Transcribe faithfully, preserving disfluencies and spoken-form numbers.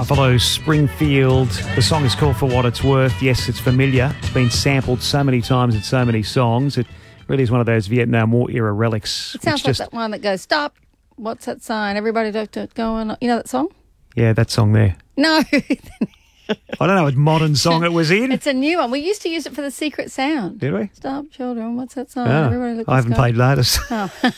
Buffalo Springfield. The song is called For What It's Worth. Yes, it's familiar. It's been sampled so many times in so many songs. It really is one of those Vietnam War era relics. It sounds like just, that one that goes, stop, what's that sign? Everybody going, you know that song? Yeah, that song there. No. I don't know what modern song it was in. It's a new one. We used to use it for the secret sound. Did we? Stop, children, what's that sign? Oh, Everybody look I haven't sky. paid notice. Oh.